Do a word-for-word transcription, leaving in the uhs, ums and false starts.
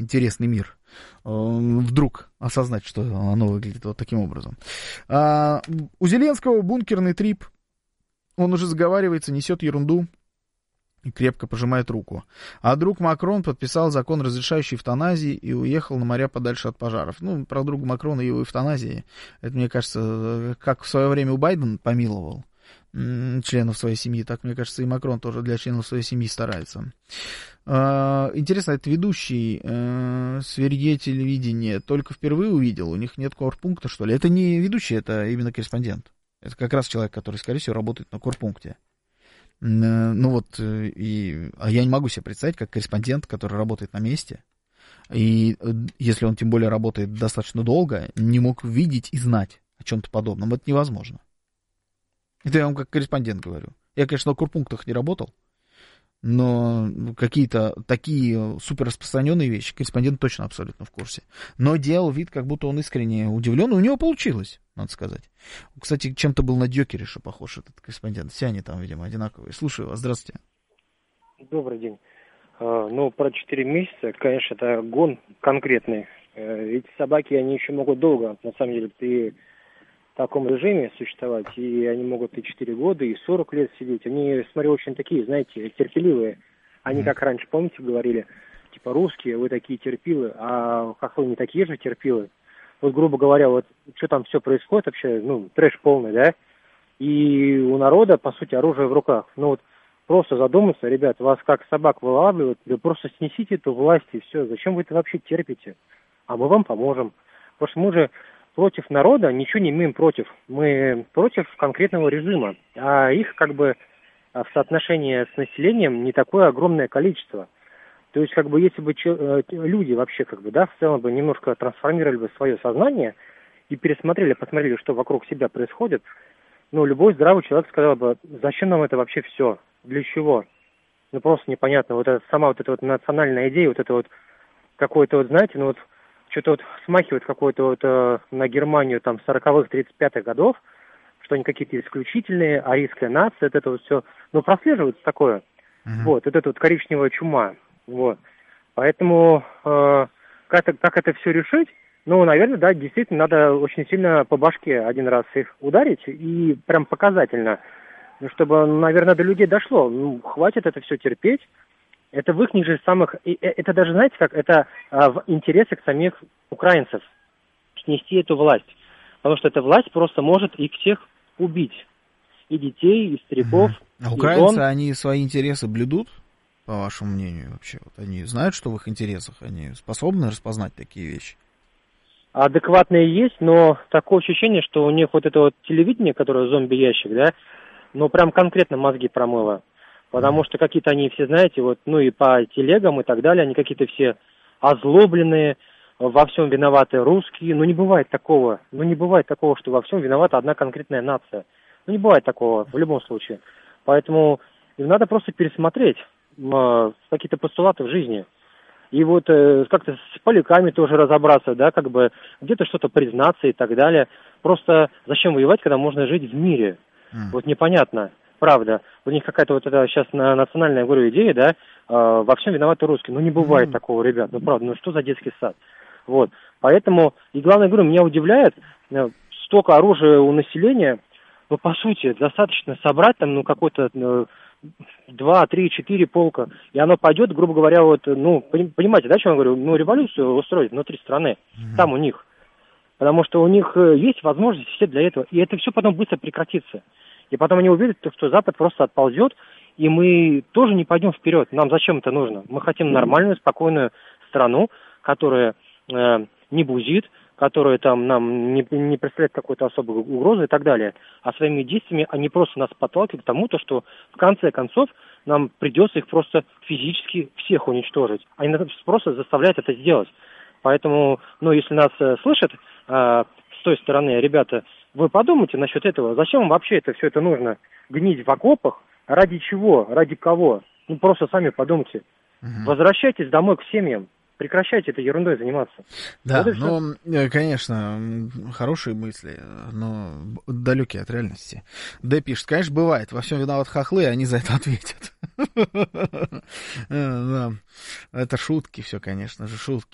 интересный мир. Вдруг осознать, что оно выглядит вот таким образом. А, у Зеленского бункерный трип. Он уже заговаривается, несет ерунду и крепко пожимает руку. А друг Макрон подписал закон, разрешающий эвтаназии, и уехал на моря подальше от пожаров. Ну, про друга Макрона и его эвтаназии, это, мне кажется, как в свое время у Байдена помиловал членов своей семьи, так, мне кажется, и Макрон тоже для членов своей семьи старается. Интересно, это ведущий э, Сверье телевидения только впервые увидел? У них нет корпункта, что ли? Это не ведущий, это именно корреспондент. Это как раз человек, который, скорее всего, работает на корпункте. Ну вот, и, а я не могу себе представить, как корреспондент, который работает на месте, и если он тем более работает достаточно долго, не мог видеть и знать о чем-то подобном. Это невозможно. Это я вам как корреспондент говорю. Я, конечно, на корпунктах не работал, но какие-то такие суперраспространенные вещи корреспондент точно абсолютно в курсе. Но делал вид, как будто он искренне удивлен, и у него получилось, надо сказать. Кстати, чем-то был на Дёкериша похож этот корреспондент. Все они там, видимо, одинаковые. Слушаю вас, здравствуйте. Добрый день. Ну, про четыре месяца, конечно, это гон конкретный. Ведь собаки, они еще могут долго, на самом деле, при таком режиме существовать, и они могут и четыре года, и сорок лет сидеть. Они, смотрю, очень такие, знаете, терпеливые. Они, как раньше, помните, говорили, типа, русские, вы такие терпилы, а хохлы не такие же терпилы. Вот, грубо говоря, вот, что там все происходит вообще, ну, трэш полный, да? И у народа, по сути, оружие в руках. Ну, вот, просто задуматься, ребят, вас как собак вылавливают, вы просто снесите эту власть, и все. Зачем вы это вообще терпите? А мы вам поможем. Потому что мы же против народа ничего не имеем против. Мы против конкретного режима. А их как бы в соотношении с населением не такое огромное количество. То есть как бы если бы че, люди вообще как бы, да, в целом бы немножко трансформировали бы свое сознание и пересмотрели, посмотрели, что вокруг себя происходит, ну, любой здравый человек сказал бы, зачем нам это вообще все? Для чего? Ну, просто непонятно. Вот эта, сама вот эта вот национальная идея, вот это вот какой-то вот, знаете, ну вот что-то вот смахивает какое-то вот э, на Германию там сороковых, тридцать пятых годов, что они какие-то исключительные, арийская нация, это вот все, ну, прослеживается такое. Uh-huh. Вот, вот это вот коричневая чума. Вот. Поэтому э, как, это, как это все решить? Ну, наверное, да, действительно, надо очень сильно по башке один раз их ударить и прям показательно, чтобы, наверное, до людей дошло. Ну, хватит это все терпеть. Это в их же самых... Это даже, знаете как, это а, в интересах самих украинцев снести эту власть. Потому что эта власть просто может их всех убить. И детей, и стариков, а и украинцы, жен. Они свои интересы блюдут, по вашему мнению, вообще? Вот они знают, что в их интересах? Они способны распознать такие вещи? Адекватные есть, но такое ощущение, что у них вот это вот телевидение, которое зомби-ящик, да, ну прям конкретно мозги промыло. Потому что какие-то они все, знаете, вот, ну и по телегам и так далее, они какие-то все озлобленные, во всем виноваты русские. Ну не бывает такого, ну не бывает такого, что во всем виновата одна конкретная нация. Ну не бывает такого в любом случае. Поэтому им надо просто пересмотреть э, какие-то постулаты в жизни. И вот э, как-то с поляками тоже разобраться, да, как бы где-то что-то признаться и так далее. Просто зачем воевать, когда можно жить в мире? Mm. Вот непонятно. Правда, у них какая-то вот эта сейчас национальная, говорю, идея, да, э, во всем виноваты русские. Ну, не бывает mm. такого, ребят, ну, правда, ну, что за детский сад? Вот, поэтому, и главное, говорю, меня удивляет, э, столько оружия у населения, ну, по сути, достаточно собрать там, ну, какой-то э, два, три, четыре полка, и оно пойдет, грубо говоря, вот, ну, понимаете, да, что я говорю, ну, революцию устроить внутри страны, mm. там у них, потому что у них есть возможность все для этого, и это все потом быстро прекратится. И потом они увидят, что Запад просто отползет, и мы тоже не пойдем вперед. Нам зачем это нужно? Мы хотим нормальную, спокойную страну, которая э, не бузит, которая там нам не, не представляет какой-то особой угрозы и так далее. А своими действиями они просто нас подталкивают к тому, то, что в конце концов нам придется их просто физически всех уничтожить. Они нас просто заставляют это сделать. Поэтому, ну, если нас э, слышат э, с той стороны, ребята, вы подумайте насчет этого. Зачем вам вообще это все это нужно? Гнить в окопах? Ради чего? Ради кого? Ну, просто сами подумайте. Угу. Возвращайтесь домой к семьям. Прекращайте этой ерундой заниматься. Да, вот ну, конечно, хорошие мысли, но далекие от реальности. Д пишет, конечно, бывает, во всем виноват хохлы, и они за это ответят. Это шутки все, конечно же, шутки.